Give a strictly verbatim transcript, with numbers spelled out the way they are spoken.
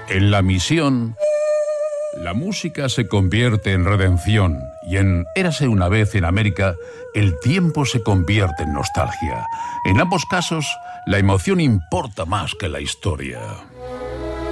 En La Misión, la música se convierte en redención y en Érase una vez en América, el tiempo se convierte en nostalgia. En ambos casos, la emoción importa más que la historia.